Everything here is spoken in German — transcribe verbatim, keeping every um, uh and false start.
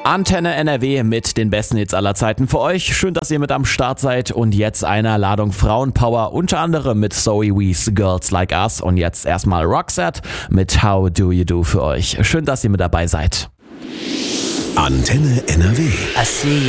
Antenne N R W mit den besten Hits aller Zeiten für euch. Schön, dass ihr mit am Start seid und jetzt eine Ladung Frauenpower, unter anderem mit Zoe Wees Girls Like Us und jetzt erstmal Roxette mit How Do You Do für euch. Schön, dass ihr mit dabei seid. Antenne N R W.